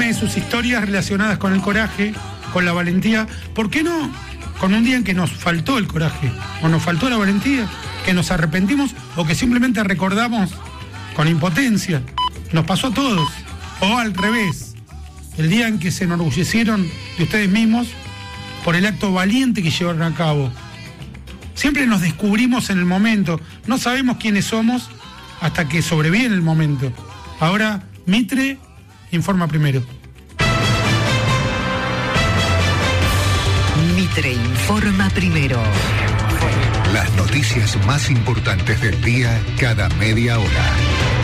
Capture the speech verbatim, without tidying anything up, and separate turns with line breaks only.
Cuéntenme sus historias relacionadas con el coraje, con la valentía. ¿Por qué no con un día en que nos faltó el coraje o nos faltó la valentía, que nos arrepentimos o que simplemente recordamos con impotencia? Nos pasó a todos. O al revés, el día en que se enorgullecieron de ustedes mismos por el acto valiente que llevaron a cabo. Siempre nos descubrimos en el momento. No sabemos quiénes somos hasta que sobreviene el momento. Ahora, Mitre informa primero.
Mitre informa primero.
Las noticias más importantes del día cada media hora.